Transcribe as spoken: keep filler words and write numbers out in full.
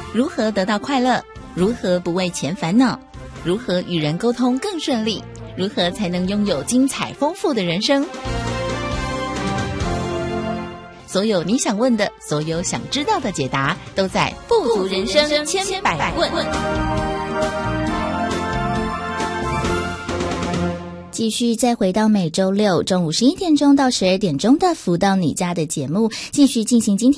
如何得到快乐？如何不为钱烦恼？如何与人沟通更顺利？如何才能拥有精彩丰富的人生？所有你想问的，所有想知道的解答，都在《富足人生千百问》。 继续再回到每周六中午十一点钟到十二点钟的福到你家的节目，继续进行今天